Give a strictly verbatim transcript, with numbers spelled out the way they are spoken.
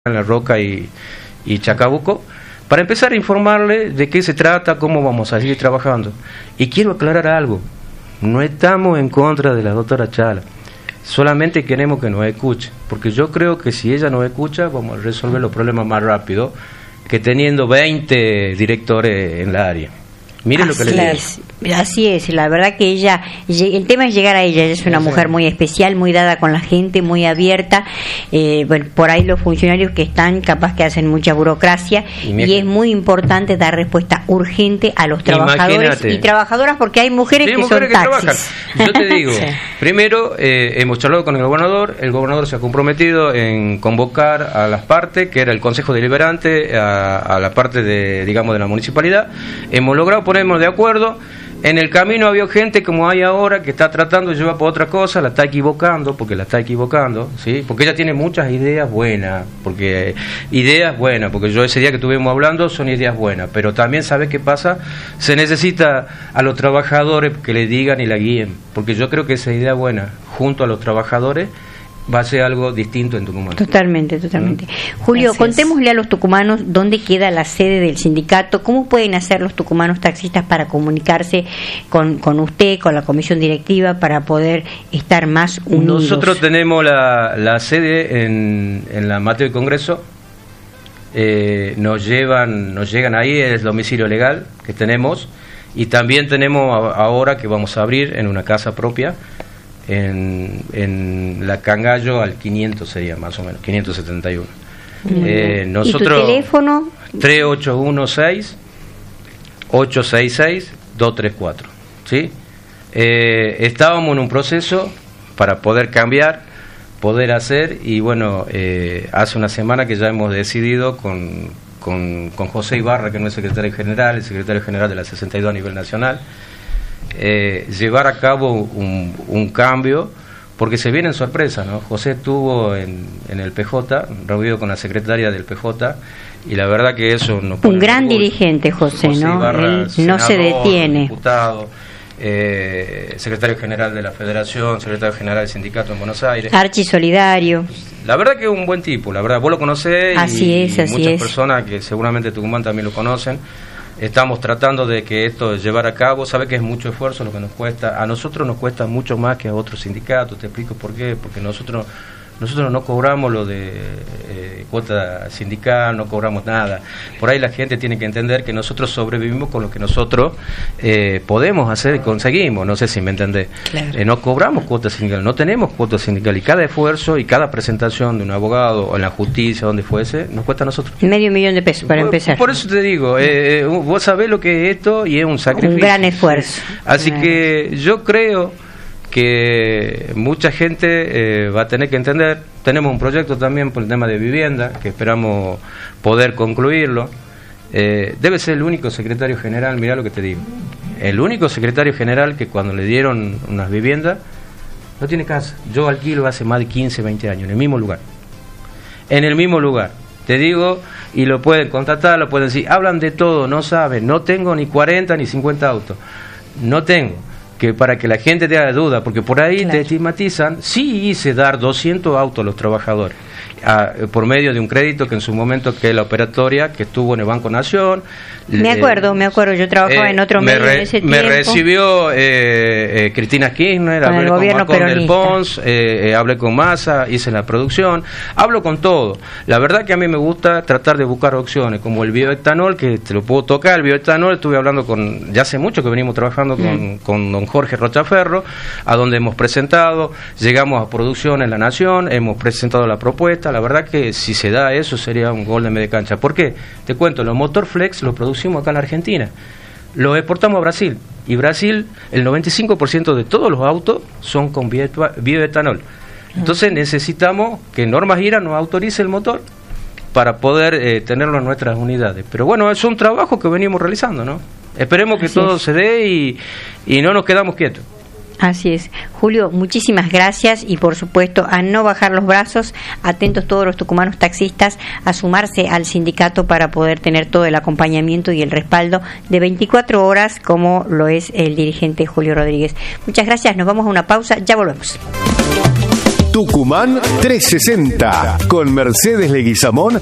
en La Roca y, y Chacabuco, para empezar a informarle de qué se trata, cómo vamos a seguir trabajando. Y quiero aclarar algo, no estamos en contra de la doctora Chala, solamente queremos que nos escuche, porque yo creo que si ella nos escucha vamos a resolver los problemas más rápido que teniendo veinte directores en la área. Miren lo que le digo. Es, así es, la verdad que ella, el tema es llegar a ella, ella es una sí. mujer muy especial, muy dada con la gente, muy abierta, eh, bueno, por ahí los funcionarios que están capaz que hacen mucha burocracia y, y es muy importante dar respuesta urgente a los trabajadores Imagínate. y trabajadoras, porque hay mujeres sí, que mujeres son que taxis. Trabajan. Yo te digo, sí. primero eh, hemos charlado con el gobernador, el gobernador se ha comprometido en convocar a las partes, que era el Consejo Deliberante, a, a la parte de, digamos, de la municipalidad, hemos logrado ponernos de acuerdo. En el camino había gente como hay ahora que está tratando de llevar por otra cosa, la está equivocando, porque la está equivocando, ¿sí? Porque ella tiene muchas ideas buenas, porque ideas buenas, porque yo ese día que estuvimos hablando son ideas buenas, pero también ¿sabes qué pasa? Se necesita a los trabajadores que le digan y la guíen, porque yo creo que esa idea buena, junto a los trabajadores, va a ser algo distinto en Tucumán. Totalmente, totalmente. ¿Mm? Julio, Gracias. contémosle a los tucumanos dónde queda la sede del sindicato, cómo pueden hacer los tucumanos taxistas para comunicarse con, con usted, con la comisión directiva, para poder estar más unidos. Nosotros tenemos la, la sede en, en la Mateo y Congreso, eh, nos llevan, nos llegan ahí, es el domicilio legal que tenemos, y también tenemos ahora que vamos a abrir en una casa propia, En, en la Cangallo al quinientos sería más o menos, quinientos setenta y uno. Eh, nosotros, ¿Y tu teléfono? tres ocho uno seis, ocho seis seis, dos tres cuatro. ¿Sí? Eh, estábamos en un proceso para poder cambiar, poder hacer, y bueno, eh, hace una semana que ya hemos decidido con, con, con José Ibarra, que no es secretario general, el secretario general de la sesenta y dos a nivel nacional, Eh, llevar a cabo un, un cambio, porque se vienen sorpresas, ¿no? José estuvo en, en el P J, reunido con la secretaria del P J, y la verdad que eso nos pone un gran orgullo. dirigente, José, José ¿no? Ibarra, Él senador, no se detiene. Diputado, eh, secretario general de la Federación, secretario general del sindicato en Buenos Aires. Archisolidario. La verdad que es un buen tipo, la verdad, vos lo conocés así y, es, así muchas es. personas que seguramente Tucumán también lo conocen. Estamos tratando de que esto llevar a cabo, sabe que es mucho esfuerzo lo que nos cuesta, a nosotros nos cuesta mucho más que a otros sindicatos, te explico por qué, porque nosotros nosotros no cobramos lo de eh, cuota sindical, no cobramos nada, por ahí la gente tiene que entender que nosotros sobrevivimos con lo que nosotros eh, podemos hacer y conseguimos, no sé si me entendés, claro. eh, no cobramos cuota sindical, no tenemos cuota sindical, y cada esfuerzo y cada presentación de un abogado o en la justicia, donde fuese, nos cuesta a nosotros. Medio millón de pesos para por, empezar. Por eso te digo, eh, vos sabés lo que es esto y es un sacrificio. Un gran esfuerzo. Así gran que esfuerzo. Yo creo que mucha gente eh, va a tener que entender. Tenemos un proyecto también por el tema de vivienda, que esperamos poder concluirlo. Eh, debe ser el único secretario general, mirá lo que te digo, el único secretario general que cuando le dieron unas viviendas, no tiene casa. Yo alquilo hace más de quince, veinte años, en el mismo lugar. En el mismo lugar. Te digo, y lo pueden contratar, lo pueden decir, hablan de todo, no saben, no tengo ni cuarenta ni cincuenta autos. No tengo. Que para que la gente te haga duda, porque por ahí claro. te estigmatizan, sí hice dar doscientos autos a los trabajadores, a, por medio de un crédito que en su momento, que la operatoria, que estuvo en el Banco Nación. Me acuerdo, eh, me acuerdo, yo trabajaba eh, en otro medio re, en ese me tiempo. Me recibió eh, eh, Cristina Kirchner, con hablé el con Macón del Pons, eh, eh, hablé con Massa, hice la producción, hablo con todo. La verdad que a mí me gusta tratar de buscar opciones, como el bioetanol, que te lo puedo tocar, el bioetanol, estuve hablando con, ya hace mucho que venimos trabajando con, mm. con don Jorge Rochaferro, a donde hemos presentado, llegamos a producción en La Nación, hemos presentado la propuesta. La verdad que si se da eso sería un gol de media cancha. ¿Por qué? Te cuento, los Motorflex los producimos acá en la Argentina, los exportamos a Brasil, y Brasil, el noventa y cinco por ciento de todos los autos son con bioetanol. Entonces necesitamos que Norma Gira nos autorice el motor para poder eh, tenerlo en nuestras unidades. Pero bueno, es un trabajo que venimos realizando, ¿no? Esperemos que Así todo es. se dé y, y no nos quedamos quietos. Así es. Julio, muchísimas gracias, y por supuesto a no bajar los brazos, atentos todos los tucumanos taxistas a sumarse al sindicato para poder tener todo el acompañamiento y el respaldo de veinticuatro horas como lo es el dirigente Julio Rodríguez. Muchas gracias, nos vamos a una pausa, ya volvemos. Tucumán trescientos sesenta. Con Mercedes Leguizamón